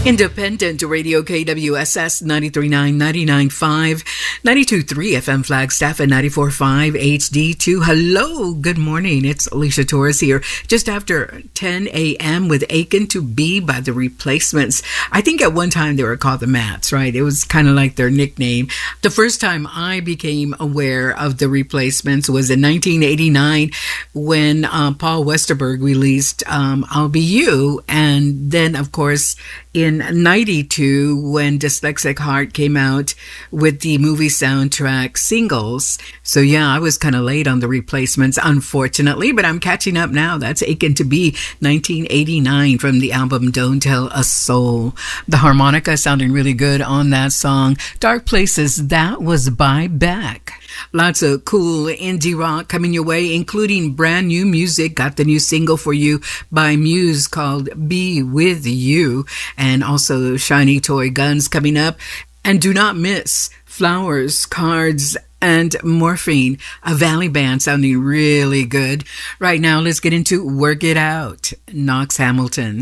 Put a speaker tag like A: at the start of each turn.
A: Independent Radio KWSS 93.9, 99.5, 92.3 FM Flagstaff and 94.5 HD2. Hello, good morning. It's Alicia Torres here. Just after 10 a.m. with Aching to Be by The Replacements. I think at one time they were called the Mats, right? It was kind of like their nickname. The first time I became aware of The Replacements was in 1989 when Paul Westerberg released I'll Be You. And then, of course, in 92 when Dyslexic Heart came out with the movie soundtrack Singles. So yeah, I was kind of late on The Replacements, unfortunately, but I'm catching up now. That's Aching to Be, 1989 from the album Don't Tell a Soul. The harmonica sounding really good on that song. Dark Places, that was by Beck. Lots of cool indie rock coming your way, including brand new music. Got the new single for you by Muse called Be With You, and also Shiny Toy Guns coming up. And do not miss Flowers, Cards, and Morphine, a Valley band sounding really good. Right now, let's get into Work It Out, Knox Hamilton.